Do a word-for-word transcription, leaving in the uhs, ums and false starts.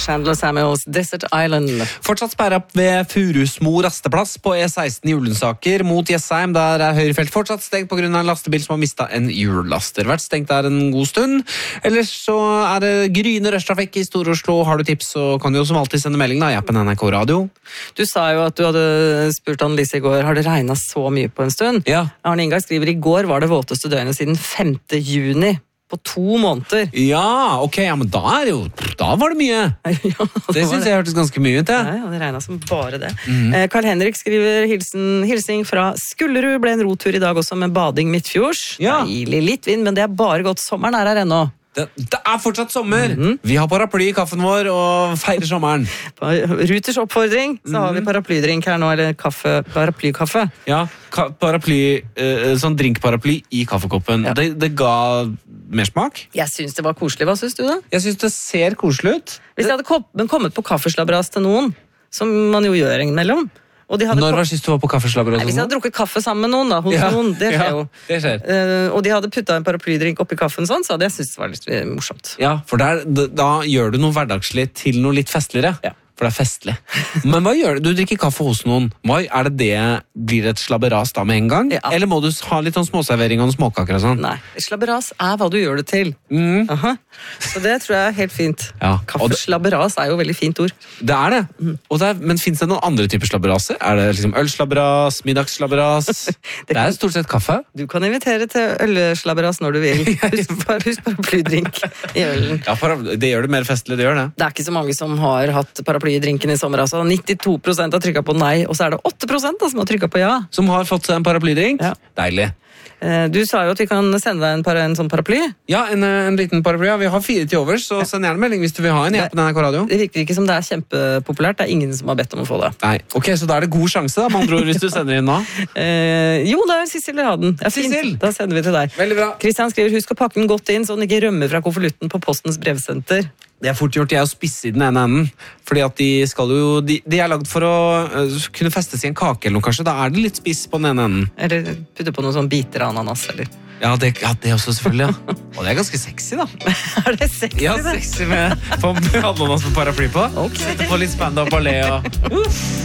Chandler Samuels, Desert Island. Fortsatt sperret opp ved Furusmo rasteplass på E seksten i Ullensaker mot Jessheim. Der er høyrefelt fortsatt stengt på grunn av en lastebil som har mistet en hjullaster. Vært stengt der en god stund. Ellers så er det gryende rushtrafikk i Stor-Oslo. Har du tips, så kan du jo som alltid sende melding da, i appen N R K Radio. Du sa jo at du hadde spurt Annelise i går, har det regnet så mye på en stund? Ja. Arne Ingar skriver, i går var det våteste døgnet siden femte juni. På to måneder. Ja, ok, ja, men da er det jo, da var det mye. Ja, Det synes jeg hørtes ganske mye ut, ja. Ja, ja, det regnet som bare det. Mm. Eh, Karl Henrik skriver hilsen, hilsing fra Skullerud, ble en rotur i dag også med bading midtfjords. Ja. Deilig, litt vind, men det er bare godt. Sommeren er her ennå. Det, det er fortsatt sommer. Mhm. Vi har paraply i kaffen vår og feirer sommeren. På Ruters oppfordring, så har vi paraplydrink her nå, eller kaffe, paraplykaffe. Ja, ka paraply, eh, sånn drinkparaply i kaffekoppen. Ja. Det, det ga mersmak. Jeg synes det var koselig, hva synes du da? Jeg synes det ser koselig ut. Hvis jeg hadde kom- kommet på kaffeslabberas til noen, som man jo gjør innimellom, og de hadde Når kom- var sist du var på kaffeslabber? Nei, hvis jeg hadde drukket kaffe sammen med noen da, hos noen, det skjer jo. det skjer. Eh, og de hadde puttet en paraplydrink oppi kaffen sånn, så hadde jeg syntes det var litt eh, morsomt. Ja, for der, da, da gjør du noe hverdagslig til noe litt festligere. Ja. For det er festlig. Men hva gjør du? Du drikker kaffe hos noen. Hva, er det det blir det et slabberas da med en gang? Ja. Eller må du ha litt sånn småservering og noen småkaker og sånn? Nei, slabberas er hva du gjør det til. Mm. Aha. Så det tror jeg er helt fint. Ja, og det- Kaffeslabberas er jo veldig fint ord. Det er det. Og det er, men finnes det noen andre typer slabberaser? Er det liksom ølslabberas, middagsslabberas? det er stort sett kaffe. Du kan invitere til ølslabberas når du vil. Husk, par- husk paraplydrink i ølen. Ja, para, det gjør det mer festlig, det gjør det. Det er ikke så mange som har hatt paraplydrinken i sommer. Altså. nittito prosent har trykket på nei, og så er det åtte prosent da, som har trykket på ja. Som har fått seg en paraplydrink. Ja. Deilig. Eh, Du sa jo at vi kan sende deg en, para, en sånn paraply. Ja, en, en liten paraply. Ja, vi har fire til overs, så send gjerne melding hvis du vil ha en. I appen N R K Radio. Det virker ikke som det er kjempepopulært. Det er ingen som har bedt om å få det. Nei, ok, så da er det god sjanse da, med andre ord, hvis du sender inn nå. Eh, jo, det er Sissel Raden. Det er fint. Sissel! Da sender vi til deg. Veldig bra. Kristian skriver, husk å pakke den godt inn, så den ikke rømmer fra konvolutten på postens brevsenter. Det er fort gjort, jeg å spisse i den ene enden. Fordi at de skal jo, de, de er lagd for å uh, kunne festes i en kake eller noe kanskje. Da er det litt spiss på den ene enden. Eller putte på noen sånn biter av ananas, eller. Ja, det, ja, det også selvfølgelig, ja. Og det er ganske sexy da. Er det sexy, Ja, det? sexy med, få ananas med paraply på. Ok. Sette på litt stand-up og le og...